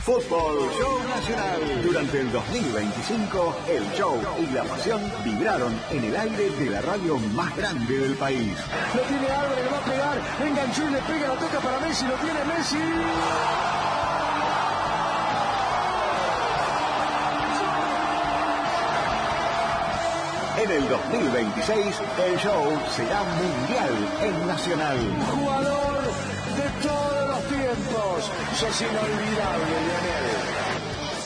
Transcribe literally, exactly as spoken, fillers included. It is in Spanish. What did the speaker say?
Fútbol Show Nacional. Durante el dos mil veinticinco, el show y la pasión vibraron en el aire de la radio más grande del país. Lo tiene Álvarez, le va a pegar, enganchó y le pega, la toca para Messi, lo tiene Messi. En el dos mil veintiséis, el show será mundial en Nacional. Jugador de todos los tiempos, sos inolvidable, Lionel.